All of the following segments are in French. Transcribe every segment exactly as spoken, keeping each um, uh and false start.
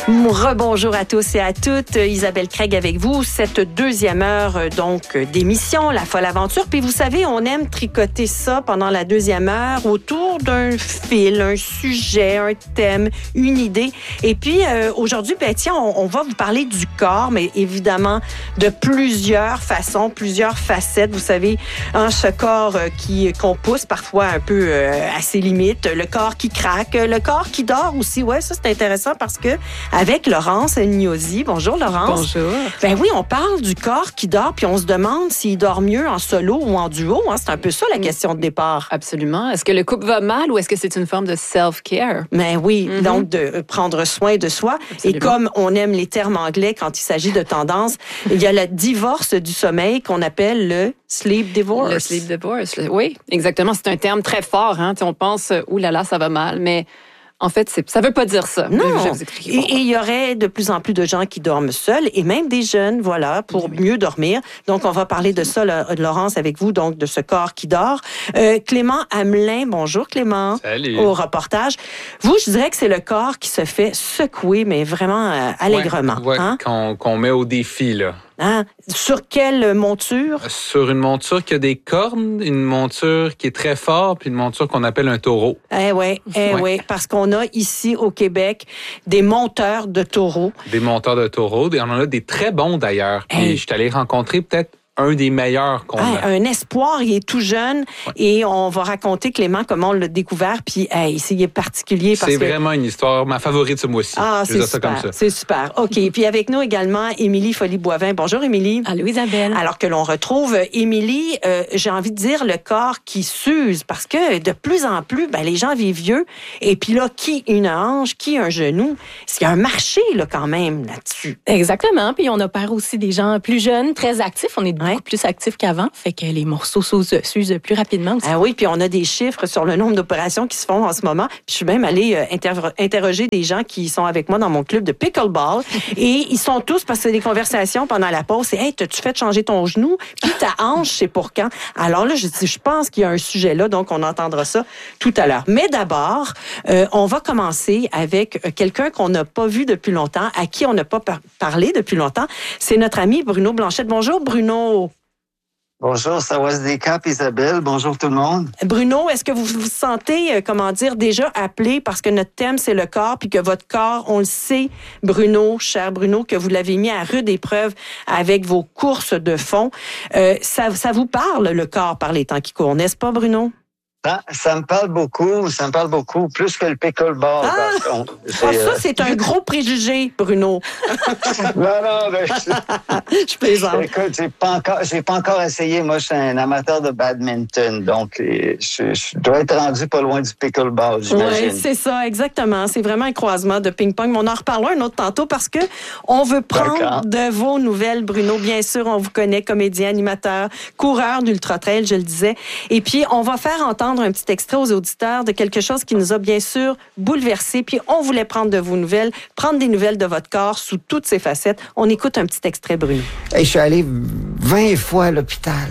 Rebonjour à tous et à toutes. Isabelle Craig avec vous. Cette deuxième heure donc d'émission, La Folle Aventure. Puis vous savez, on aime tricoter ça pendant la deuxième heure autour d'un fil, un sujet, un thème, une idée. Et puis euh, aujourd'hui, ben tiens, on, on va vous parler du corps, mais évidemment de plusieurs façons, plusieurs facettes. Vous savez, hein, ce corps euh, qui qu'on pousse parfois un peu euh, à ses limites, le corps qui craque, le corps qui dort aussi. Ouais, ça c'est intéressant parce que avec Laurence Gnosi. Bonjour, Laurence. Bonjour. Ben oui, on parle du corps qui dort, puis on se demande s'il dort mieux en solo ou en duo. Hein? C'est un peu ça, la question de départ. Absolument. Est-ce que le couple va mal ou est-ce que c'est une forme de self-care? Ben oui, mm-hmm. donc de prendre soin de soi. Absolument. Et comme on aime les termes anglais quand il s'agit de tendance, il y a le divorce du sommeil qu'on appelle le sleep divorce. Le sleep divorce, oui, exactement. C'est un terme très fort. Hein? On pense, oulala, ça va mal, mais... En fait, c'est, ça ne veut pas dire ça. Non. Et il y aurait de plus en plus de gens qui dorment seuls et même des jeunes, voilà, pour oui. mieux dormir. Donc, on va parler de ça, Laurence, avec vous, donc de ce corps qui dort. Euh, Clément Hamelin, bonjour Clément. Salut. Au reportage. Vous, je dirais que c'est le corps qui se fait secouer, mais vraiment euh, allègrement. Ouais, ouais, hein? qu'on, qu'on met au défi, là. Hein? Sur quelle monture? Sur une monture qui a des cornes, une monture qui est très forte, puis une monture qu'on appelle un taureau. Eh oui, eh ouais. oui, parce qu'on a ici au Québec des monteurs de taureaux. Des monteurs de taureaux, on en a des très bons d'ailleurs. Puis hey. je suis allé rencontrer peut-être un des meilleurs qu'on hey, a. Un espoir, il est tout jeune ouais. et on va raconter, Clément, comment on l'a découvert. Puis, hey, c'est particulier parce c'est que... vraiment une histoire, ma favorite ce mois-ci. Ah, je c'est ça super, comme ça. c'est super. OK. Puis avec nous également, Émilie Folly-Boivin. Bonjour, Émilie. Allô, Isabelle. Alors que l'on retrouve, Émilie, euh, j'ai envie de dire le corps qui s'use parce que de plus en plus, ben, les gens vivent vieux. Et puis là, qui une hanche, qui un genou? Il y a un marché, là, quand même, là-dessus. Exactement. Puis on opère aussi des gens plus jeunes, très actifs. On est beaucoup ouais. plus actifs qu'avant. Fait que les morceaux s'usent plus rapidement aussi. Ah oui, puis on a des chiffres sur le nombre d'opérations qui se font en ce moment. Puis je suis même allée euh, inter- interroger des gens qui sont avec moi dans mon club de pickleball. Et ils sont tous, parce que c'est des conversations pendant la pause, c'est « Hey, t'as-tu fait changer ton genou? Puis ta hanche, c'est pour quand? » Alors là, je, je pense qu'il y a un sujet là, donc on entendra ça tout à l'heure. Mais d'abord, euh, on va commencer avec quelqu'un qu'on n'a pas vu depuis longtemps, à qui on n'a pas par- parlé depuis longtemps. C'est notre ami Bruno Blanchette. Bonjour, Bruno. Bonjour, ça va se décap, Isabelle. Bonjour tout le monde. Bruno, est-ce que vous vous sentez, comment dire, déjà appelé parce que notre thème, c'est le corps, puis que votre corps, on le sait, Bruno, cher Bruno, que vous l'avez mis à rude épreuve avec vos courses de fond. Euh, ça, ça vous parle, le corps, par les temps qui courent, n'est-ce pas, Bruno? Ça, ça me parle beaucoup, ça me parle beaucoup, plus que le pickleball. Ah, par contre. Ah, ça, c'est un gros préjugé, Bruno. non, non, mais je, je plaisante. Écoute, j'ai pas encore, j'ai pas encore essayé. Moi, je suis un amateur de badminton, donc je, je dois être rendu pas loin du pickleball, j'imagine. Oui, c'est ça, exactement. C'est vraiment un croisement de ping-pong. Mais on en reparlera un autre tantôt parce que on veut prendre D'accord. de vos nouvelles, Bruno. Bien sûr, on vous connaît, comédien, animateur, coureur d'ultra-trail, je le disais. Et puis, on va faire entendre un petit extrait aux auditeurs de quelque chose qui nous a bien sûr bouleversés. Puis on voulait prendre de vos nouvelles, prendre des nouvelles de votre corps sous toutes ses facettes. On écoute un petit extrait, Bruno. Hey, je suis allé vingt fois à l'hôpital.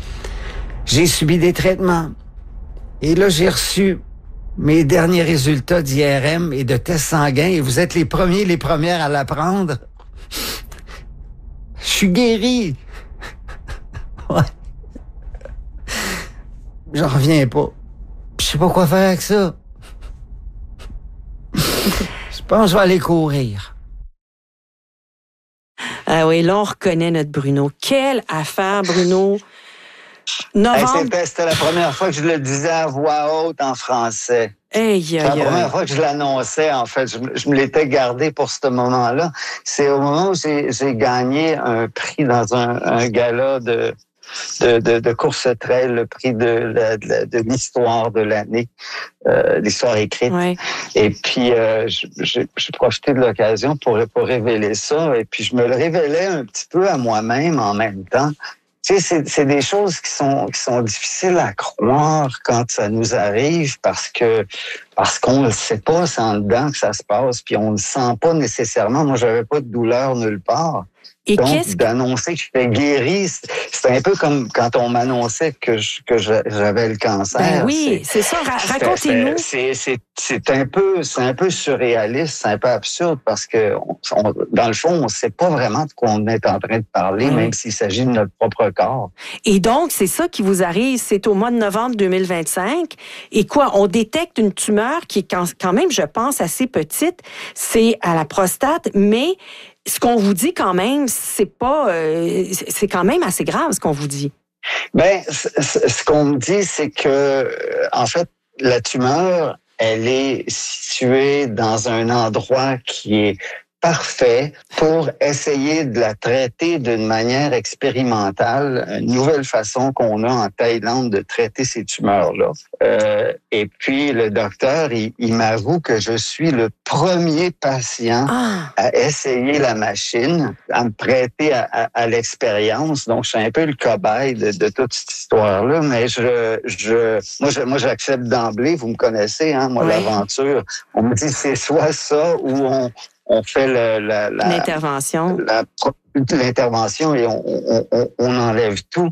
J'ai subi des traitements. Et là, j'ai reçu mes derniers résultats d'I R M et de tests sanguins. Et vous êtes les premiers, les premières à l'apprendre. Je suis guéri. Ouais. J'en reviens pas. Je sais pas quoi faire avec ça. Je pense que je vais aller courir. Ah oui, là, on reconnaît notre Bruno. Quelle affaire, Bruno! Novembre... Hey, c'était, c'était la première fois que je le disais à voix haute en français. Hey, c'est la première fois que je l'annonçais, en fait. Je, je me l'étais gardé pour ce moment-là. C'est au moment où j'ai, j'ai gagné un prix dans un, un gala de... De, de, de course trail, le prix de, la, de, la, de l'histoire de l'année, euh, l'histoire écrite. Ouais. Et puis, euh, j'ai, j'ai profité de l'occasion pour, pour révéler ça. Et puis, je me le révélais un petit peu à moi-même en même temps. Tu sais, c'est, c'est des choses qui sont, qui sont difficiles à croire quand ça nous arrive parce que, parce qu'on ne sait pas, c'est en dedans que ça se passe, puis on ne le sent pas nécessairement. Moi, j'avais pas de douleur nulle part. Et Donc, qu'est-ce que... d'annoncer que j'étais guéri, c'est un peu comme quand on m'annonçait que je, que j'avais le cancer. Ben oui, c'est, c'est ça. Ra- racontez-nous. C'est, c'est, c'est un peu, c'est un peu surréaliste, c'est un peu absurde parce que, on, on, dans le fond, on ne sait pas vraiment de quoi on est en train de parler, oui. même s'il s'agit de notre propre corps. Et donc, c'est ça qui vous arrive, c'est au mois de novembre deux mille vingt-cinq. Et quoi, on détecte une tumeur qui est quand, quand même, je pense, assez petite. C'est à la prostate, mais ce qu'on vous dit quand même, c'est pas, euh, c'est quand même assez grave ce qu'on vous dit. Ben, ce qu'on me dit, c'est que, en fait, la tumeur, elle est située dans un endroit qui est parfait pour essayer de la traiter d'une manière expérimentale, une nouvelle façon qu'on a en Thaïlande de traiter ces tumeurs-là. Euh, et puis, le docteur, il, il m'avoue que je suis le premier patient ah. à essayer la machine, à me prêter à, à, à l'expérience. Donc, je suis un peu le cobaye de, de toute cette histoire-là, mais je, je, moi, je, moi, j'accepte d'emblée. Vous me connaissez, hein, moi, oui. l'aventure. On me dit, c'est soit ça ou on on fait le, la, la, l'intervention. La, l'intervention et on, on, on enlève tout.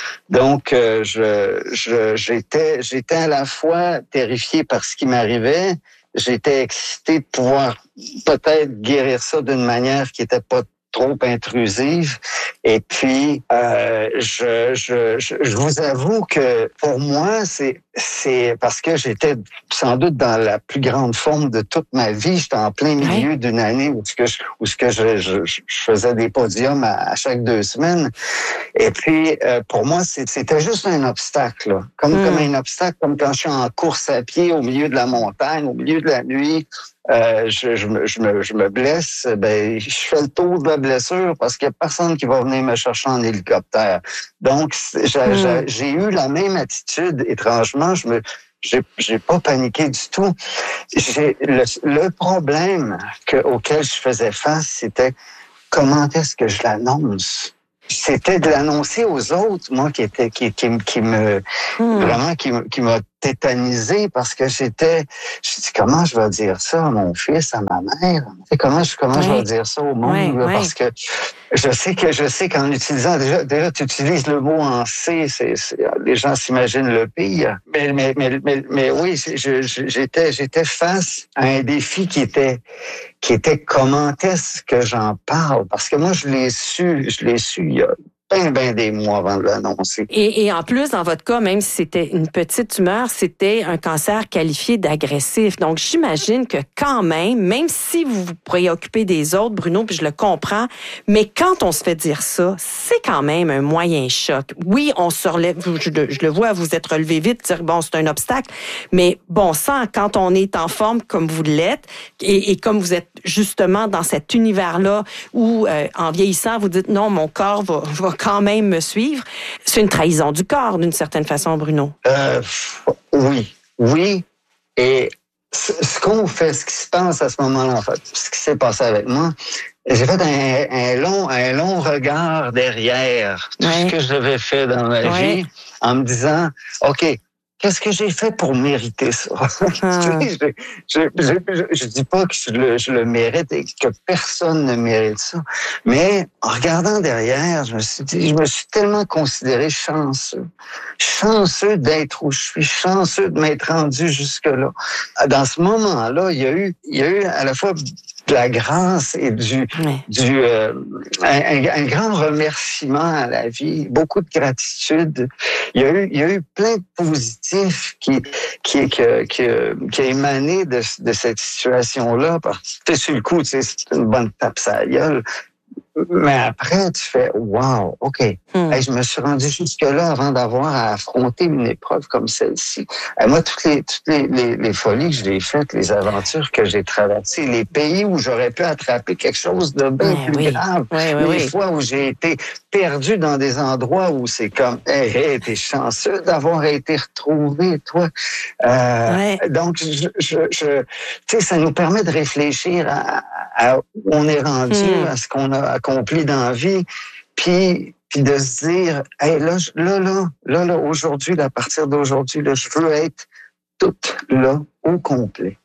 Donc, euh, je, je, j'étais, j'étais à la fois terrifié par ce qui m'arrivait, j'étais excité de pouvoir peut-être guérir ça d'une manière qui était pas trop intrusive. Et puis, euh, je, je, je, je vous avoue que pour moi, c'est, c'est parce que j'étais sans doute dans la plus grande forme de toute ma vie. J'étais en plein milieu ouais. d'une année où ce que je, où ce que je, je, je faisais des podiums à, à chaque deux semaines. Et puis, euh, pour moi, c'était juste un obstacle, là. Comme, mm. comme un obstacle, comme quand je suis en course à pied au milieu de la montagne, au milieu de la nuit. Euh, je, je, me, je, me, je me blesse, ben, je fais le tour de la blessure parce qu'il n'y a personne qui va venir me chercher en hélicoptère. Donc, j'ai, mm. j'ai eu la même attitude, étrangement, je me, j'ai, j'ai pas paniqué du tout. J'ai, le, le problème que, auquel je faisais face, c'était comment est-ce que je l'annonce? C'était de l'annoncer aux autres, moi, qui était, qui, qui, qui me, mm. vraiment, qui, qui m'a tétanisé parce que j'étais, je dis, comment je vais dire ça à mon fils, à ma mère? Comment je, comment ouais. je vais dire ça au monde? Ouais, ouais. Parce que je sais que, je sais qu'en utilisant, déjà, déjà, tu utilises le mot en C, c'est, c'est les gens s'imaginent le pire. Mais, mais, mais, mais, mais oui, je, je, j'étais, j'étais face à un défi qui était, qui était comment est-ce que j'en parle? Parce que moi, je l'ai su, je l'ai su il y a ben, ben des mois avant de l'annoncer. Et, et en plus, dans votre cas, même si c'était une petite tumeur, c'était un cancer qualifié d'agressif. Donc, j'imagine que quand même, même si vous vous préoccupez des autres, Bruno, puis je le comprends, mais quand on se fait dire ça, c'est quand même un moyen choc. Oui, on se relève, je, je le vois, vous êtes relevé vite, dire, bon, c'est un obstacle, mais bon sang, quand on est en forme comme vous l'êtes, et, et comme vous êtes justement dans cet univers-là où, euh, en vieillissant, vous dites, non, mon corps va, va quand même me suivre. C'est une trahison du corps, d'une certaine façon, Bruno. Euh, oui, oui. Et ce, ce qu'on fait, ce qui se passe à ce moment-là, en fait, ce qui s'est passé avec moi, j'ai fait un, un, long, un long regard derrière tout ouais. ce que j'avais fait dans ma ouais. vie en me disant, OK, qu'est-ce que j'ai fait pour mériter ça? Ah. je, je, je, je, je dis pas que je le, je le mérite et que personne ne mérite ça. Mais en regardant derrière, je me suis dit, je me suis tellement considéré chanceux. Chanceux d'être où je suis, chanceux de m'être rendu jusque-là. Dans ce moment-là, il y a eu, il y a eu à la fois de la grâce et du, oui. du euh, un, un grand remerciement à la vie, beaucoup de gratitude. Il y a eu, il y a eu plein de positifs qui, qui, qui, qui, qui a émané de, de cette situation-là. Parce que sur le coup, tu sais, c'est une bonne tape sur la gueule. Mais après, tu fais « wow, OK, hmm. hey, je me suis rendu jusque-là avant d'avoir à affronter une épreuve comme celle-ci. » Et moi, toutes les toutes les, les, les folies que j'ai faites, les aventures que j'ai traversées, les pays où j'aurais pu attraper quelque chose de bien ouais, plus oui. grave, ouais, ouais, les oui. fois où j'ai été perdu dans des endroits où c'est comme « Hey, hey, t'es chanceux d'avoir été retrouvé, toi. Euh, ouais. » Donc, je, je, je, tu sais, ça nous permet de réfléchir à, à où on est rendu, hmm. à ce qu'on a accompli dans la vie, puis, puis de se dire, hey, là, là, là, là, là, aujourd'hui, à partir d'aujourd'hui, là, je veux être toute là, au complet.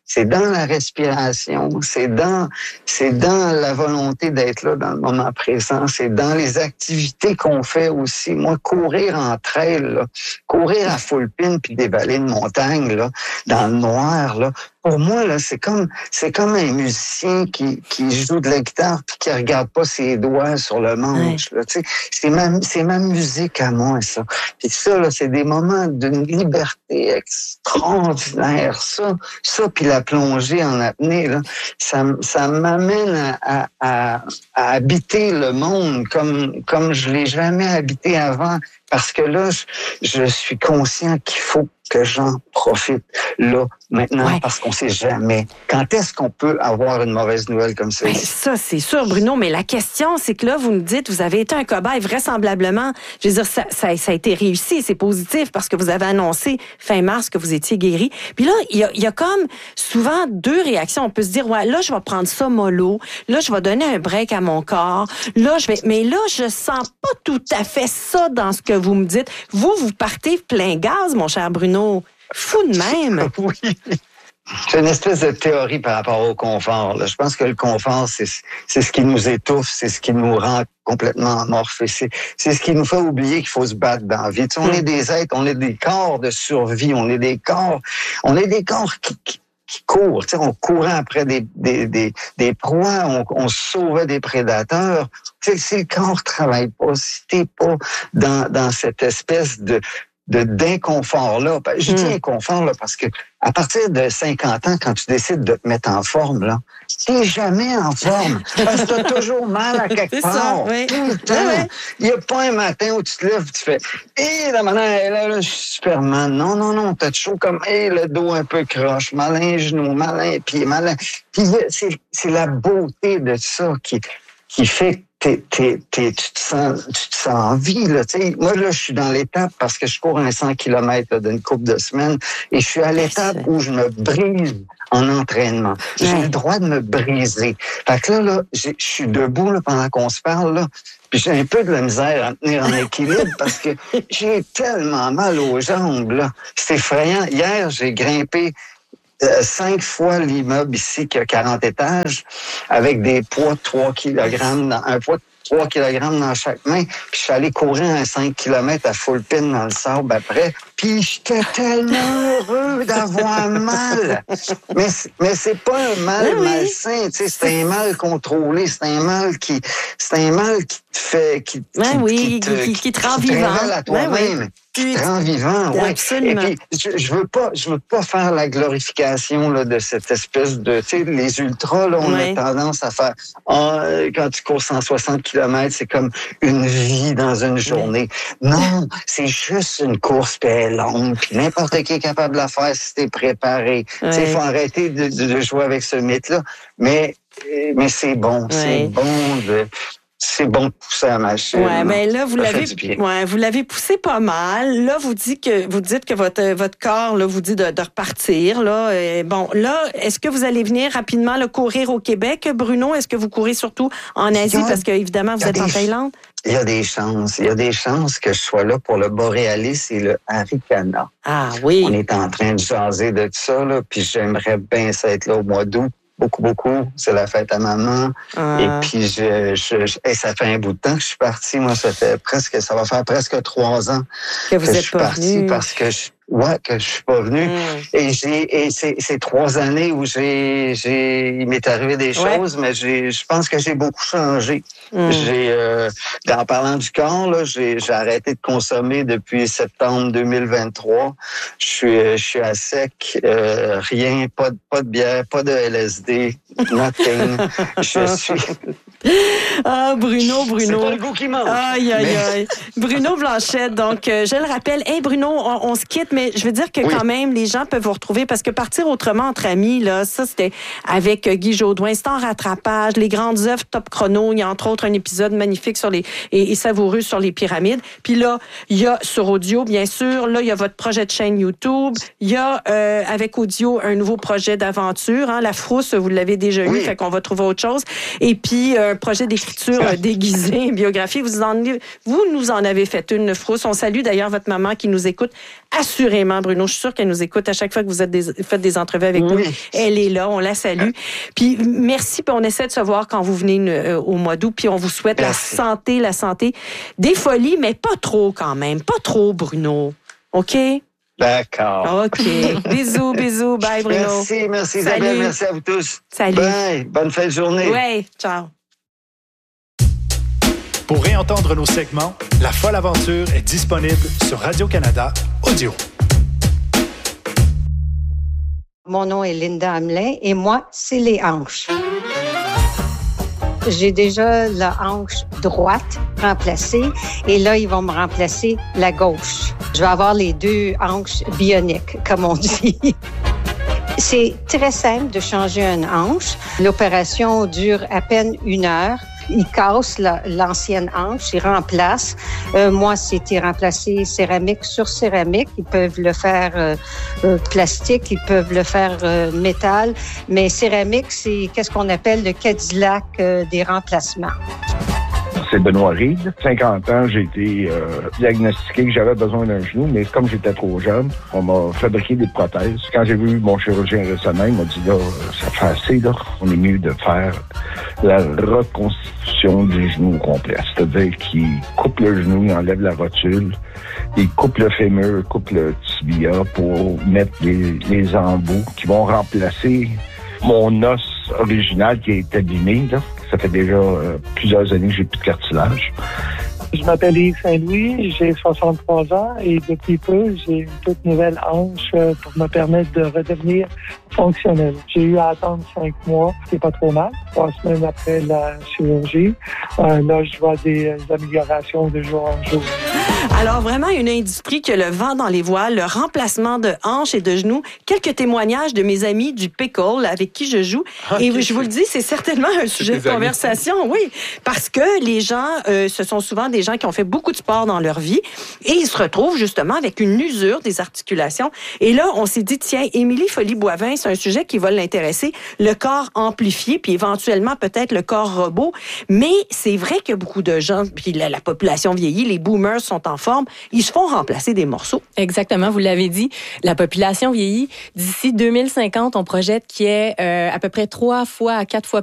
c'est dans la respiration, c'est dans, c'est dans la volonté d'être là dans le moment présent, c'est dans les activités qu'on fait aussi. Moi, courir en trail, là, courir à full pin puis des vallées de montagne, là, dans le noir, là, pour moi, là, c'est comme, c'est comme un musicien qui, qui joue de la guitare puis qui regarde pas ses doigts sur le manche, ouais. là, tu sais. C'est ma, c'est ma musique à moi, ça. Puis ça, là, c'est des moments d'une liberté extraordinaire. Ça, ça, puis la plongée en apnée, là, ça, ça m'amène à, à, à, à habiter le monde comme, comme je l'ai jamais habité avant. Parce que là, je, je suis conscient qu'il faut que j'en profite là, maintenant, ouais. parce qu'on sait jamais. Quand est-ce qu'on peut avoir une mauvaise nouvelle comme ça? Ben, ça, c'est sûr, Bruno, mais la question, c'est que là, vous nous dites, vous avez été un cobaye, vraisemblablement. Je veux dire, ça, ça, ça a été réussi, c'est positif, parce que vous avez annoncé fin mars que vous étiez guéri. Puis là, il y a, y a comme souvent deux réactions. On peut se dire, ouais, là, je vais prendre ça mollo. Là, je vais donner un break à mon corps. Là, je vais... Mais là, je sens pas tout à fait ça dans ce que vous me dites. Vous, vous partez plein gaz, mon cher Bruno. Fou de même. Oui. C'est une espèce de théorie par rapport au confort. Là. Je pense que le confort, c'est, c'est ce qui nous étouffe, c'est ce qui nous rend complètement amorphes. C'est, c'est ce qui nous fait oublier qu'il faut se battre dans la vie. Tu sais, on est des êtres, on est des corps de survie, on est des corps, on est des corps qui, qui qui courent. Tu sais, on courait après des, des, des, des proies, on, on sauvait des prédateurs. Tu sais, si le corps travaille pas, si t'es pas dans, dans cette espèce de de d'inconfort-là. Je dis mmh. inconfort là, parce que à partir de cinquante ans, quand tu décides de te mettre en forme, là, t'es jamais en forme. Parce que t'as toujours mal à quelque c'est part. Ça, oui. Tout le temps. Il oui. n'y a pas un matin où tu te lèves et tu fais « Hé, la manière, là, là, je suis Superman. » Non, non, non. T'as toujours comme « Hé, le dos un peu croche, malin genou, malin pied, malin... » Puis c'est, c'est la beauté de ça qui, qui fait que T'es, t'es, t'es, tu, te sens, tu te sens en vie. Là, t'sais. Moi, là, je suis dans l'étape parce que je cours un cent kilomètres là, d'une couple de semaines et je suis à l'étape où je me brise en entraînement. J'ai ouais. le droit de me briser. Fait que là, là je suis debout là, pendant qu'on se parle, là, puis j'ai un peu de la misère à me tenir en équilibre parce que j'ai tellement mal aux jambes. Là. C'est effrayant. Hier, j'ai grimpé Euh, cinq fois l'immeuble ici qui a quarante étages avec des poids de trois kilogrammes, dans, un poids de trois kilogrammes dans chaque main. Puis je suis allé courir un cinq kilomètres à full pin dans le sable après. Puis j'étais tellement heureux d'avoir mal. Mais, mais c'est pas un mal oui, malsain, tu sais, c'est un mal contrôlé, c'est un mal qui, c'est un mal qui te fait, qui, oui, qui, oui, qui, te, qui, qui, qui te rend qui vivant. Te à toi-même. Oui, oui. Qui te rend vivant, oui. Absolument. Et puis, je, je veux pas, je veux pas faire la glorification là, de cette espèce de, tu sais, les ultras, là, on oui. a tendance à faire, oh, quand tu cours cent soixante kilomètres, c'est comme une vie dans une journée. Oui. Non, c'est juste une course, puis elle est longue, puis n'importe qui est capable de la faire si t'es préparé. Oui. Tu sais, il faut arrêter de, de, de jouer avec ce mythe-là. Mais, mais c'est bon, oui. c'est bon de... C'est bon de pousser la machine. Ouais, mais là vous l'avez, ouais, vous l'avez poussé pas mal. Là, vous dites que vous dites que votre votre corps là vous dit de, de repartir là. Et bon, là, est-ce que vous allez venir rapidement le courir au Québec, Bruno? Est-ce que vous courez surtout en Asie a, parce que évidemment vous êtes en Thaïlande? Il y a des chances. Il y a des chances que je sois là pour le Borealis et le Haricana. Ah oui. On est en train de jaser de ça là, puis j'aimerais bien ça être là au mois d'août. Beaucoup, beaucoup. C'est la fête à maman. Ah. Et puis, je, je, je hey, ça fait un bout de temps que je suis parti. Moi, ça fait presque, ça va faire presque trois ans que, vous que êtes je suis pas parti venu. parce que je, ouais, que je suis pas venu. Mm. Et j'ai, et c'est, c'est trois années où j'ai, j'ai, il m'est arrivé des choses, ouais. mais j'ai, je pense que j'ai beaucoup changé. Mm. J'ai, euh, en parlant du corps, là, j'ai, j'ai arrêté de consommer depuis septembre deux mille vingt-trois. Je suis, je suis à sec, euh, rien, pas de, pas de bière, pas de L S D, nothing. Je suis. Ah, Bruno, Bruno. C'est pas le goût qui manque. Aïe, aïe, mais... aïe. Bruno Blanchette, donc, euh, je le rappelle. Hey, Bruno, on, on se quitte, mais je veux dire que oui. quand même, les gens peuvent vous retrouver parce que partir autrement entre amis, là, ça, c'était avec Guy Jodoin. C'est en rattrapage, les grandes œuvres top chrono. Il y a entre autres un épisode magnifique sur les, et, et savoureux sur les pyramides. Puis là, il y a sur audio, bien sûr. Là, il y a votre projet de chaîne YouTube. Il y a, euh, avec audio, un nouveau projet d'aventure, hein, La Frousse, vous l'avez déjà eu, oui. fait qu'on va trouver autre chose. Et puis, euh, un projet d'écriture euh, déguisé, biographie. Vous, en, vous nous en avez fait une, Frousse. On salue d'ailleurs votre maman qui nous écoute assurément, Bruno. Je suis sûre qu'elle nous écoute à chaque fois que vous êtes des, faites des entrevues avec oui. nous. Elle est là, on la salue. Puis merci, puis on essaie de se voir quand vous venez euh, au mois d'août, puis on vous souhaite merci. la santé, la santé, des folies, mais pas trop quand même, pas trop, Bruno. OK? D'accord. OK. Bisous, bisous. Bye, Bruno. Merci, merci Isabelle. Merci à vous tous. Salut. Bye. Bonne fin de journée. Oui, ciao. Pour réentendre nos segments, La Folle Aventure est disponible sur Radio-Canada Audio. Mon nom est Linda Hamelin et moi, c'est les hanches. J'ai déjà la hanche droite remplacée et là, ils vont me remplacer la gauche. Je vais avoir les deux hanches bioniques, comme on dit. C'est très simple de changer une hanche. L'opération dure à peine une heure. Ils cassent la, l'ancienne hanche, ils remplacent. Euh, moi, c'était remplacé céramique sur céramique. Ils peuvent le faire euh, euh, plastique, ils peuvent le faire euh, métal. Mais céramique, c'est qu'est-ce qu'on appelle le Cadillac euh, des remplacements. C'est Benoît Reed. cinquante ans, j'ai été euh, diagnostiqué que j'avais besoin d'un genou, mais comme j'étais trop jeune, on m'a fabriqué des prothèses. Quand j'ai vu mon chirurgien récemment, il m'a dit, là, ça fait assez, là. On est mieux de faire la reconstitution du genou au complet. C'est-à-dire qu'il coupe le genou, il enlève la rotule, il coupe le fémur, coupe le tibia pour mettre les, les embouts qui vont remplacer mon os original qui est abîmé, là. Ça fait déjà euh, plusieurs années que j'ai plus de cartilage. Je m'appelle Yves Saint-Louis, j'ai soixante-trois ans et depuis peu, j'ai une toute nouvelle hanche pour me permettre de redevenir fonctionnel. J'ai eu à attendre cinq mois, c'est pas trop mal. Trois semaines après la chirurgie, euh, là, je vois des améliorations de jour en jour. Alors, vraiment, une industrie qui a le vent dans les voiles, le remplacement de hanches et de genoux. Quelques témoignages de mes amis du Pickle avec qui je joue. Okay. Et je vous le dis, c'est certainement un sujet de conversation, amis. Oui. Parce que les gens, euh, ce sont souvent des gens qui ont fait beaucoup de sport dans leur vie et ils se retrouvent justement avec une usure des articulations. Et là, on s'est dit, tiens, Émilie Folly-Boivin, c'est un sujet qui va l'intéresser, le corps amplifié, puis éventuellement peut-être le corps robot. Mais c'est vrai que beaucoup de gens, puis la, la population vieillit, les boomers sont en forme, ils se font remplacer des morceaux. Exactement, vous l'avez dit, la population vieillit. D'ici deux mille cinquante, on projette qu'il y ait euh, à peu près trois fois à quatre fois